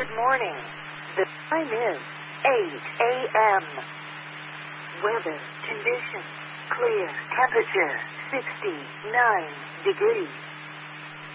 Good morning. The time is 8 a.m. Weather conditions clear. Temperature 69 degrees.